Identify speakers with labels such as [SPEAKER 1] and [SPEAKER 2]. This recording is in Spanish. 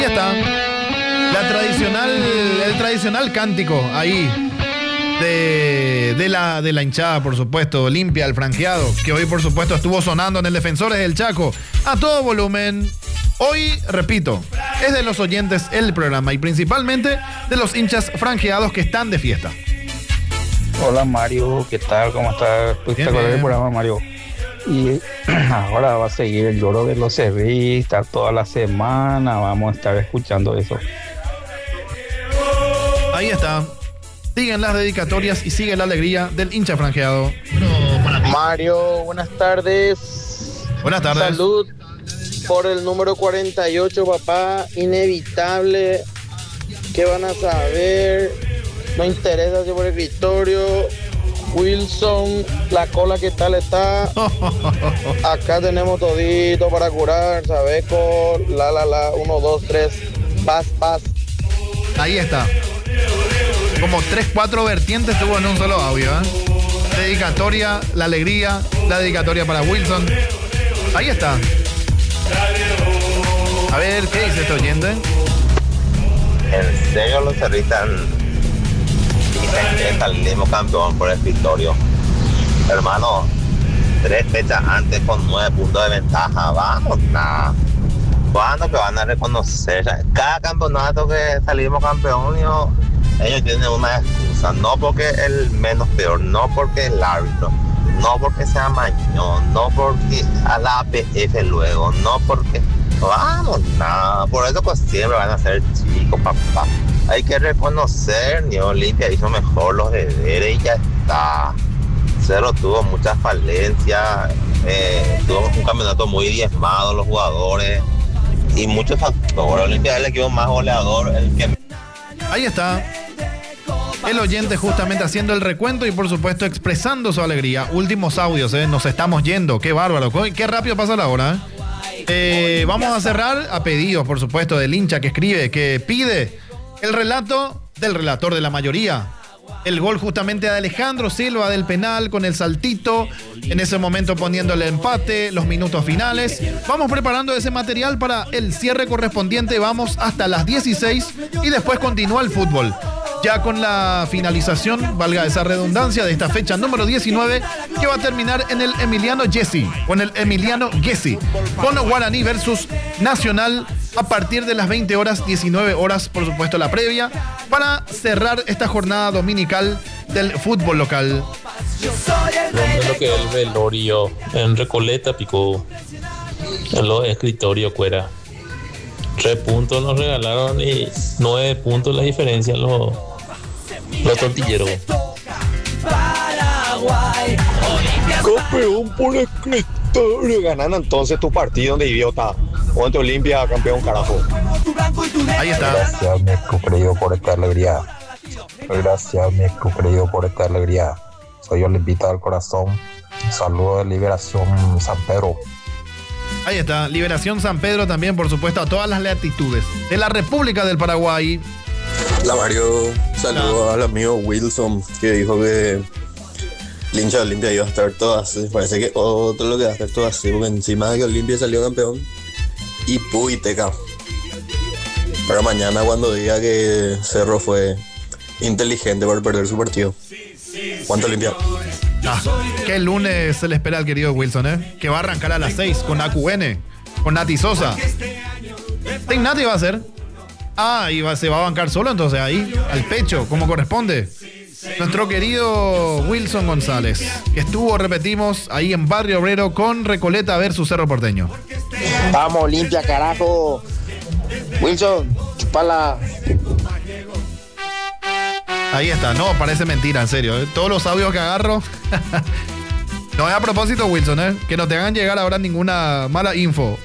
[SPEAKER 1] Ahí está. El tradicional cántico ahí de la hinchada, por supuesto, limpia, el franqueado, que hoy, por supuesto, estuvo sonando en el Defensores del Chaco a todo volumen. Hoy, repito, es de los oyentes el programa y principalmente de los hinchas franqueados que están de fiesta.
[SPEAKER 2] Hola Mario, ¿qué tal? ¿Cómo estás? Espectacular el programa, Mario. Y ahora va a seguir el lloro de los cerristas toda la semana. Vamos a estar escuchando eso.
[SPEAKER 1] Ahí está. Siguen las dedicatorias y sigue la alegría del hincha franqueado.
[SPEAKER 3] Mario, buenas tardes.
[SPEAKER 1] Buenas tardes.
[SPEAKER 3] Salud por el número 48, papá. Inevitable. ¿Qué van a saber? No interesa si por el Victorio. Wilson, la cola, ¿qué tal está? Acá tenemos todito para curar. Sabeco, 1, 2, 3. Paz.
[SPEAKER 1] Ahí está. Como 3, 4 vertientes tuvo en un solo audio, ¿eh? Dedicatoria, la alegría, la dedicatoria para Wilson. Ahí está. A ver, ¿qué dice este oyente?
[SPEAKER 4] ¿En serio los cerristas dicen que salimos campeón por el Victorio? Hermano, 3 fechas antes con 9 puntos de ventaja. Vamos, nada. ¿Cuándo que van a reconocer? Cada campeonato que salimos campeón, ellos tienen una excusa. No porque el menos peor, no porque el árbitro, no porque sea mañón, no porque a la APF luego, no porque... Vamos, nada. Por eso pues siempre van a ser chicos, papá. Hay que reconocer, Olimpia hizo mejor los deberes y ya está. Cerro tuvo muchas falencias, tuvo un campeonato muy diezmado los jugadores y muchos factores. Olimpia es el equipo más goleador, el que...
[SPEAKER 1] Ahí está. El oyente justamente haciendo el recuento y por supuesto expresando su alegría. Últimos audios, nos estamos yendo. Qué bárbaro, qué rápido pasa la hora. Vamos a cerrar a pedidos, por supuesto, del hincha que escribe, que pide el relato del relator de la mayoría. El gol justamente de Alejandro Silva del penal con el saltito, en ese momento poniendo el empate, los minutos finales. Vamos preparando ese material para el cierre correspondiente. Vamos hasta las 16 y después continúa el fútbol. Ya con la finalización, valga esa redundancia, de esta fecha número 19, que va a terminar en el Emiliano Gessi, con el Emiliano Gessi, con Guaraní versus Nacional a partir de las 20 horas, 19 horas, por supuesto, la previa, para cerrar esta jornada dominical del fútbol local.
[SPEAKER 5] ¿Dónde lo que es el velorio? En Recoleta, Pico, en los escritorios, Cuera. 3 puntos nos regalaron y 9 puntos la diferencia en los tortilleros.
[SPEAKER 6] Campeón por escritorio. Ganando entonces tu partido donde idiota. Ponte Olimpia, campeón, carajo.
[SPEAKER 1] Ahí está.
[SPEAKER 2] Gracias, mi creído por esta alegría. Gracias, mi creído por esta alegría. Soy Olimpita del corazón. Saludos de Liberación San Pedro.
[SPEAKER 1] Ahí está, Liberación San Pedro también, por supuesto, a todas las latitudes de la República del Paraguay.
[SPEAKER 7] Hola Mario, saludos al amigo Wilson, que dijo que el hincha de Olimpia iba a estar todo así. Parece que otro lo que va a estar todo así, porque encima de que Olimpia salió campeón, y Puiteca. Para mañana cuando diga que Cerro fue inteligente por perder su partido. ¿Cuánto Olimpia?
[SPEAKER 1] ¿Qué lunes se le espera al querido Wilson, que va a arrancar a las 6 con AQN, con Nati Sosa? Nati va a hacer. Se va a bancar solo, entonces ahí, al pecho, como corresponde. Nuestro querido Wilson González, que estuvo, repetimos, ahí en Barrio Obrero con Recoleta versus Cerro Porteño.
[SPEAKER 3] Vamos, Olimpia, carajo. Wilson, chupala.
[SPEAKER 1] Ahí está, no, parece mentira, en serio. Todos los audios que agarro. No es a propósito, Wilson, que no te hagan llegar ahora ninguna mala info.